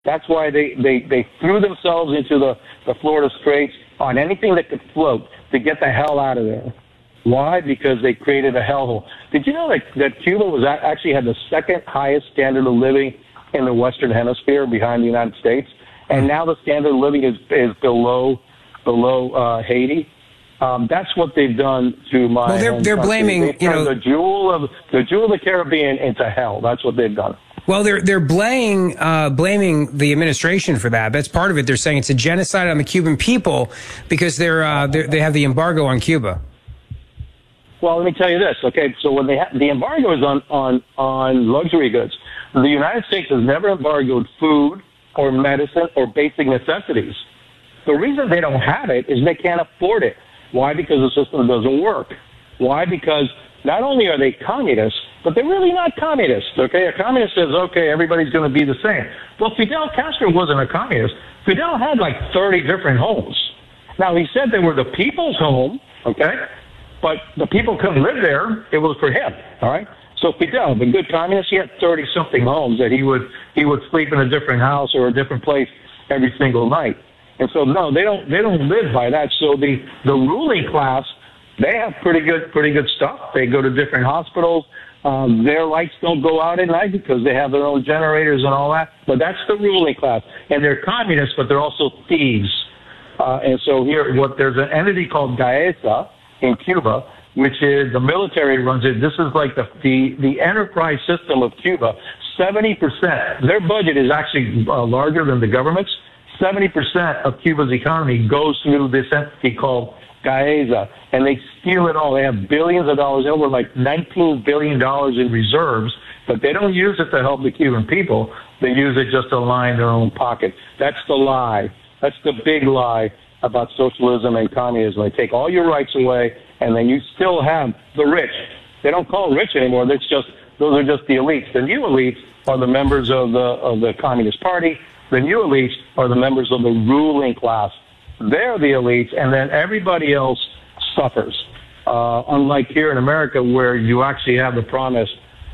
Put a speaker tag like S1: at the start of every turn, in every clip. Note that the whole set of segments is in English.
S1: That's why they threw themselves into the Florida Straits on anything that could float to get the hell out of there. Why? Because they created a hellhole. Did you know that Cuba actually had the second highest standard of living in the Western Hemisphere behind the United States? And now the standard of living is below Haiti. That's what they've done to my.
S2: Well, they're blaming
S1: the jewel of the Caribbean into hell. That's what they've done.
S2: Well, they're blaming the administration for that. That's part of it. They're saying it's a genocide on the Cuban people because they have the embargo on Cuba.
S1: Well, let me tell you this. Okay, so when the embargo is on luxury goods, the United States has never embargoed food or medicine or basic necessities. The reason they don't have it is they can't afford it. Why? Because the system doesn't work. Why? Because not only are they communists, but they're really not communists, okay? A communist says, okay, everybody's going to be the same. Well, Fidel Castro wasn't a communist. Fidel had like 30 different homes. Now, he said they were the people's home, okay? But the people couldn't live there. It was for him, all right? So Fidel, the good communist, he had 30-something homes that he would sleep in a different house or a different place every single night. And so, no, they don't live by that. So the ruling class, they have pretty good stuff. They go to different hospitals. Their lights don't go out at night because they have their own generators and all that. But that's the ruling class. And they're communists, but they're also thieves. And so there's an entity called Gaesa in Cuba, which is the military runs it. This is like the enterprise system of Cuba. 70%, their budget is actually larger than the government's. 70% of Cuba's economy goes through this entity called Gaesa, and they steal it all. They have billions of dollars, over like $19 billion in reserves, but they don't use it to help the Cuban people. They use it just to line their own pocket. That's the lie. That's the big lie about socialism and communism. They take all your rights away, and then you still have the rich. They don't call it rich anymore. Those are just the elites. The new elites are the members of the Communist Party. The new elites are the members of the ruling class. They're the elites, and then everybody else suffers. Unlike here in America, where you actually have the promise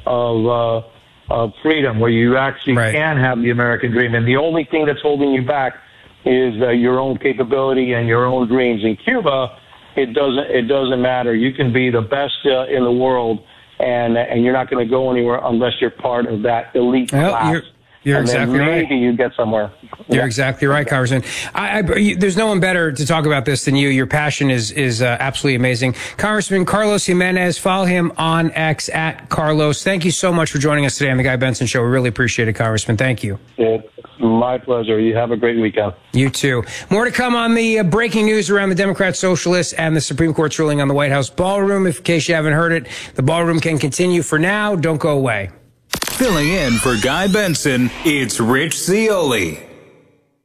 S1: of freedom, where you actually can have the American dream, and the only thing that's holding you back is your own capability and your own dreams. In Cuba, it doesn't matter. You can be the best in the world, and you're not going to go anywhere unless you're part of that elite class.
S2: You're exactly right.
S1: Maybe you get somewhere.
S2: You're exactly right, Congressman. There's no one better to talk about this than you. Your passion is absolutely amazing. Congressman Carlos Gimenez, follow him on X at Carlos. Thank you so much for joining us today on the Guy Benson Show. We really appreciate it, Congressman. Thank you.
S1: It's my pleasure. You have a great weekend.
S2: You too. More to come on the breaking news around the Democrat Socialists and the Supreme Court's ruling on the White House ballroom. In case you haven't heard it, the ballroom can continue for now. Don't go away.
S3: Filling in for Guy Benson, it's Rich Zeoli.